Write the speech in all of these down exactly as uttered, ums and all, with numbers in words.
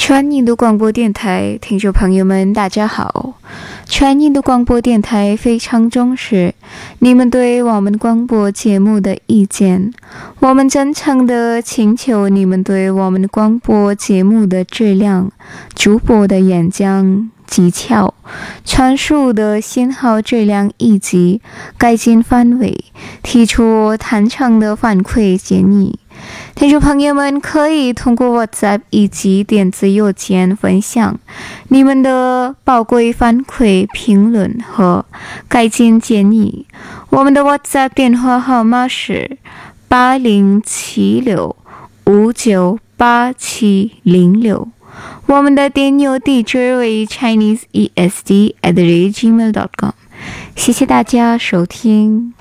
全印度广播电台听众朋友们大家好，全印度广播电台非常重视你们对我们广播节目的意见，我们真诚地请求你们对我们广播节目的质量、主播的演讲技巧、传输的信号质量以及改进范围提出坦诚的反馈建议。听众朋友们可以通过 WhatsApp 以及电子邮件分享你们的宝贵反馈、评论和改进建议。我们的 WhatsApp 电话号码是八零七六五九八七零六，我们的电邮地址为 chinese e s d at the rate gmail dot com。 谢谢大家收听。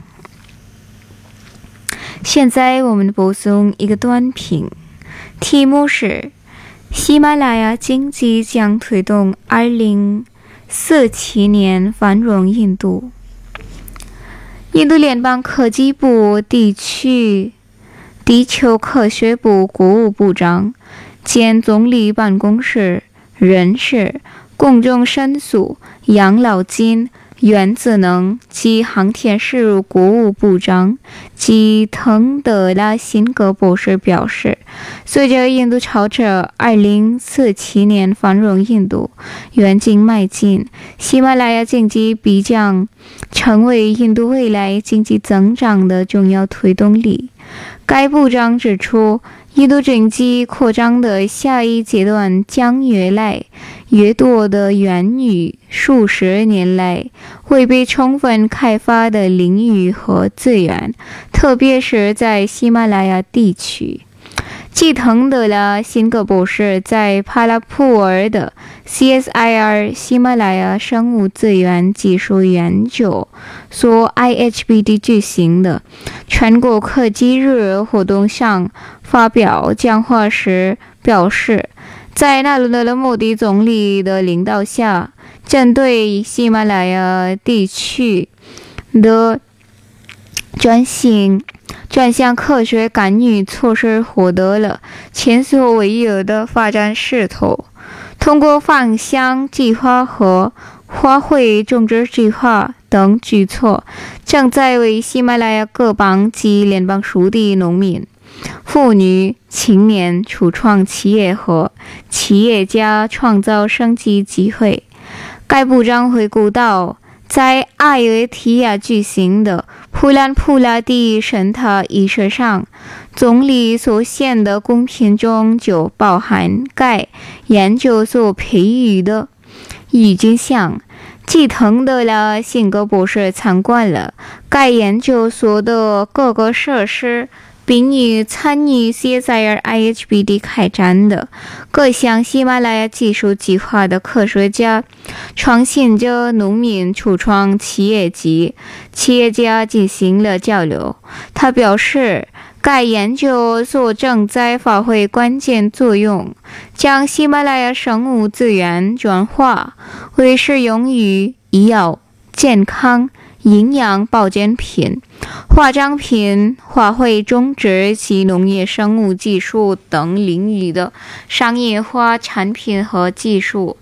现在我们播送一个短评，题目是喜马拉雅经济将推动二零四七年繁荣印度。印度联邦科技部地区地球科学部国务部长兼总理办公室人事公众申诉养老金原子能及航天事务国务部长吉腾德拉辛格博士表示，随着印度朝着二零四七年繁荣印度远景迈进，喜马拉雅经济必将成为印度未来经济增长的重要推动力。该部长指出，印度经济扩张的下一阶段将越来越多的源于数十年来未被充分开发的领域和资源，特别是在喜马拉雅地区。吉腾德拉辛格博士在帕拉普尔的 C S I R 喜马拉雅生物资源技术研究所 I H B D 举行的全国科技日活动上发表讲话时表示，在纳伦德拉莫迪总理的领导下，针对喜马拉雅地区的转型转向科学干预措施获得了前所未有的发展势头。通过返乡计划和花卉种植计划等举措，正在为喜马拉雅各邦及联邦属地农民、妇女、青年、初创企业和企业家创造生计机会。该部长回顾到，在阿约提亚举行的普兰普拉蒂神塔仪式上，总理所献的贡品中就包含该研究所培育的郁金香。吉腾德拉辛格博士参观了该研究所的各个设施，并与参与 C S I R I H B D 开展的各项喜马拉雅技术计划的科学家、创新者、农民、初创企业及企业家进行了交流。他表示，该研究所正在发挥关键作用，将喜马拉雅生物资源转化为适用于医药、健康、营养保健品、化妆品、花卉种植及农业生物技术等领域的商业化产品和技术。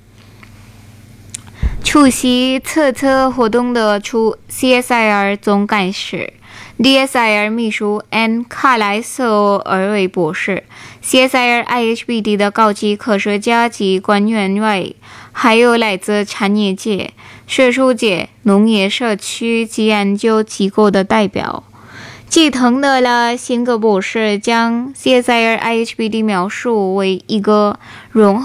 出席此次活动的除 C S I R 总干事、D S I R 秘书 N 卡莱瑟尔维博士、C S I R I H B D 的高级科学家及官员外，还有来自产业界、学术界、农业社区及研究机构的代表。吉腾德拉辛格博士将 C S I R I H B D 描述为一个融合